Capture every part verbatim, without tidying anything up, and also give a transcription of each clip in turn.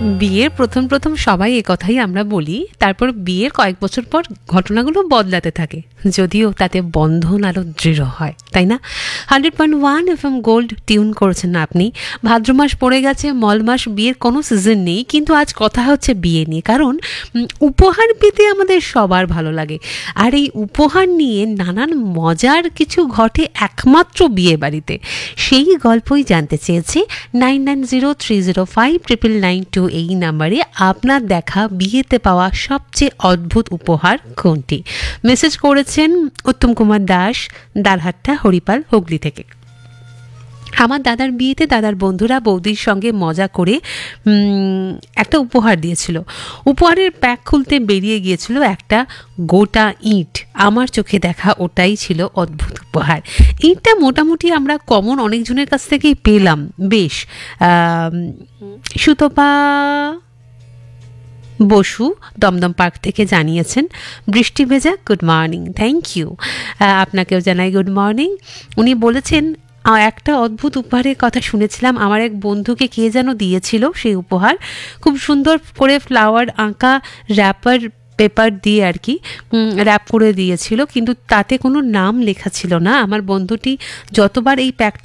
বিয়ের প্রথম প্রথম সবাই এ কথাই আমরা বলি, তারপর বিয়ের কয়েক বছর পর ঘটনাগুলো বদলাতে থাকে, যদিও তাতে বন্ধন আরও দৃঢ় হয়, তাই না? Hundred point one F M gold tune করেছেন না আপনি। ভাদ্র মাস পড়ে গেছে, মল মাস, বিয়ের কোনো সিজন নেই, কিন্তু আজ কথা হচ্ছে বিয়ে নিয়ে, কারণ উপহার পেতে আমাদের সবার ভালো লাগে। আর এই উপহার নিয়ে নানান মজার কিছু ঘটে একমাত্র বিয়ে বাড়িতে। সেই গল্পই জানতে চেয়েছে nine nine zero three zero five triple nine two এই নাম্বারে আপনার দেখা বিয়েতে পাওয়া সবচেয়ে অদ্ভুত উপহার কোনটি? মেসেজ করেছেন উত্তম কুমার দাস, দারহাট্টা, হরিপাল, হুগলি থেকে। আমার দাদার বিয়েতে দাদার বন্ধুরা বৌদির সঙ্গে মজা করে একটা উপহার দিয়েছিল। উপহারের প্যাক খুলতে বেরিয়ে গিয়েছিল একটা গোটা ইট। আমার চোখে দেখা ওটাই ছিল অদ্ভুত উপহার। ইটটা মোটামুটি আমরা কমন অনেকজনের কাছ থেকেই পেলাম। বেশ, সুতপা বসু দমদম পার্ক থেকে জানিয়েছেন, বৃষ্টি ভেজা গুড মর্নিং। থ্যাংক ইউ, আপনাকেও জানাই গুড মর্নিং। উনি বলেছেন, একটা অদ্ভুত উপহারের কথা শুনেছিলাম, আমার এক বন্ধুকে কে যেন দিয়েছিল সেই উপহার, খুব সুন্দর করে ফ্লাওয়ার আঁকা র্যাপার পেপার দিয়ে আর কি র্যাপ করে দিয়েছিল, কিন্তু তাতে কোনো নাম লেখা ছিল না। আমার বন্ধুটি যতবার এই প্যাকটা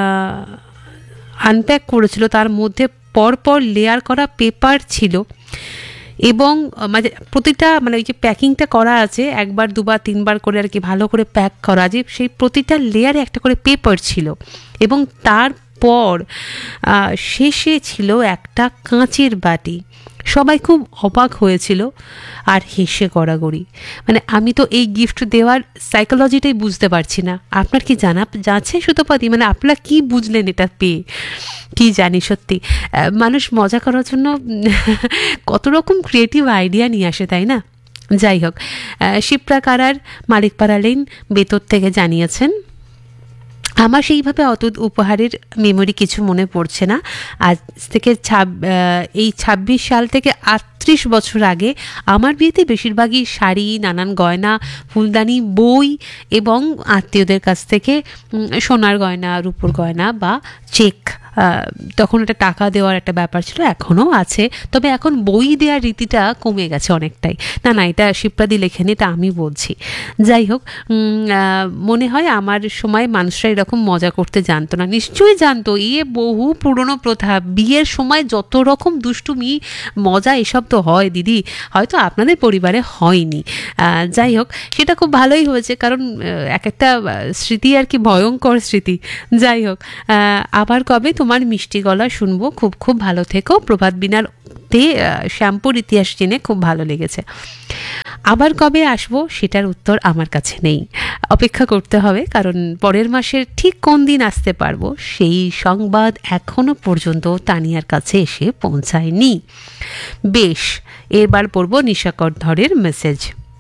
আনপ্যাক করেছিল তার মধ্যে পরপর লেয়ার করা পেপার ছিল, এবং মানে প্রতিটা মানে ওই যে প্যাকিংটা করা আছে একবার দুবার তিনবার করে আর কি ভালো করে প্যাক করা, যে সেই প্রতিটা লেয়ারে একটা করে পেপার ছিল, এবং তারপর শেষে ছিল একটা কাঁচের বাটি। সবাই খুব অবাক হয়েছিল আর হেসে গড়াগড়ি। মানে আমি তো এই গিফট দেওয়ার সাইকোলজিটাই বুঝতে পারছি না। আপনার কি জানা যাচ্ছে সুতপাদি? মানে আপনারা কি বুঝলেন এটা পেয়ে? কি জানি, সত্যি মানুষ মজা করার জন্য কত রকম ক্রিয়েটিভ আইডিয়া নিয়ে আসে, তাই না? যাই হোক, শিপ্রা কারার, মালিকপাড়া লেন, বেতর থেকে জানিয়েছেন, আমার সেইভাবে অত উপহারের মেমোরি কিছু মনে পড়ছে না। আজ থেকে ছাব এই ছাব্বিশ সাল থেকে আটত্রিশ বছর আগে আমার বিয়েতে বেশিরভাগই শাড়ি, নানান গয়না, ফুলদানি, বই এবং আত্মীয়দের কাছ থেকে সোনার গয়না, রূপোর গয়না বা চেক, তখন একটা টাকা দেওয়ার একটা ব্যাপার ছিল, এখনও আছে, তবে এখন বই দেওয়ার রীতিটা কমে গেছে অনেকটাই। না না এটা শিপ্রাদি লেখেন, এটা আমি বলছি। যাই হোক, মনে হয় আমার সময় মানুষরা এরকম মজা করতে জানতো না। নিশ্চয়ই জানতো, ইয়ে বহু পুরনো প্রথা। বিয়ের সময় যত রকম দুষ্টুমি, মজা এসব তো হয় দিদি, হয়তো আপনাদের পরিবারে হয়নি। যাই হোক, সেটা খুব ভালোই হয়েছে, কারণ এক একটা স্মৃতি আর কি ভয়ঙ্কর স্মৃতি। যাই হোক, আবার কবে তোমার মিষ্টি গলা শুনবো। খুব খুব ভালো থেকো। প্রভাত বিনার তে শ্যাম্পুর ইতিহাস জেনে খুব ভালো লেগেছে। আবার কবে আসবো সেটার উত্তর আমার কাছে নেই, অপেক্ষা করতে হবে, কারণ পরের মাসের ঠিক কোন দিন আসতে পারবো সেই সংবাদ এখনো পর্যন্ত তানিয়ার কাছে এসে পৌঁছায়নি। বেশ, এবার পড়বো নিশাকর ধরের মেসেজ।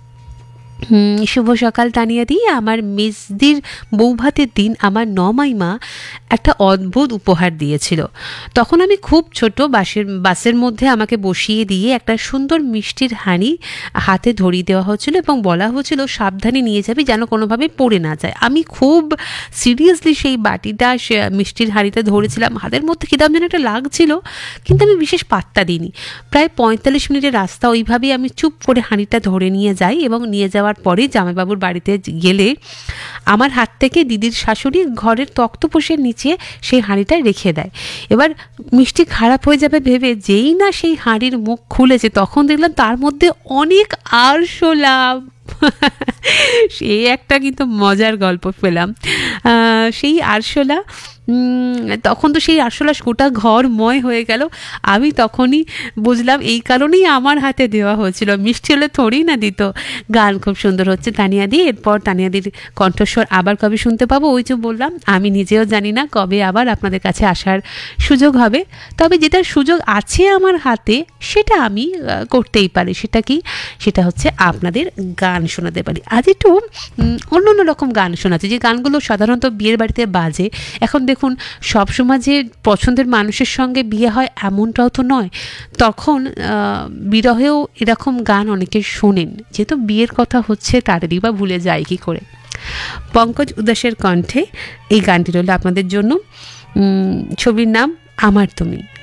শুভ সকাল তানিয়াদি, আমার মেজদির বৌভাতের দিন আমার নমাইমা একটা অদ্ভুত উপহার দিয়েছিল। তখন আমি খুব ছোট, বাসের বাসের মধ্যে আমাকে বসিয়ে দিয়ে একটা সুন্দর মিষ্টির হাঁড়ি হাতে ধরিয়ে দেওয়া হচ্ছিল এবং বলা হচ্ছিল সাবধানে নিয়ে যাবি যেন কোনোভাবে পড়ে না যায়। আমি খুব সিরিয়াসলি সেই বাটিটা, মিষ্টির হাঁড়িটা ধরেছিলাম, হাতের মধ্যে কী দাম যেন একটা লাগছিল, কিন্তু আমি বিশেষ পাত্তা দিইনি। প্রায় পঁয়তাল্লিশ মিনিটের রাস্তা ওইভাবেই আমি চুপ করে হাঁড়িটা ধরে নিয়ে যাই, এবং নিয়ে যাওয়ার পরে জামাইবাবুর বাড়িতে গেলে আমার হাত থেকে দিদির শাশুড়ি ঘরের তক্তপোষের নিচে সেই হাঁড়িটা রেখে দেয়। এবার মিষ্টি খারাপ হয়ে যাবে ভেবে যেই না সেই হাঁড়ির মুখ খুলেছে, তখন দেখলাম তার মধ্যে অনেক আরশোলা। সে একটা কিন্তু মজার গল্প পেলাম। সেই আরশোলা, তখন তো সেই আরশোলা গোটা ঘরময় হয়ে গেল। আমি তখনই বুঝলাম এই কারণেই আমার হাতে দেওয়া হয়েছিল, মিষ্টি হলে থোড়েই না দিত। গান খুব সুন্দর হচ্ছে তানিয়াদি। এরপর তানিয়াদির কণ্ঠস্বর আবার কবে শুনতে পাবো? ওই যে বললাম, আমি নিজেও জানি না কবে আবার আপনাদের কাছে আসার সুযোগ হবে, তবে যেটা সুযোগ আছে আমার হাতে সেটা আমি করতেই পারি। সেটা কি? সেটা হচ্ছে আপনাদের গান শোনাতে পারি। আজ একটু অন্য অন্য রকম গান শোনাচ্ছে, যে গানগুলো সাধারণত বিয়ের বাড়িতে বাজে। এখন দেখুন, সবসময় যে পছন্দের মানুষের সঙ্গে বিয়ে হয় এমনটাও তো নয়। তখন বিরহেও এরকম গান অনেকে শোনেন, যেহেতু বিয়ের কথা হচ্ছে তাদেরই বা ভুলে যায় কি করে। পঙ্কজ উদাসের কণ্ঠে এই গানটি রইল আপনাদের জন্য। ছবির নাম আমার তুমি।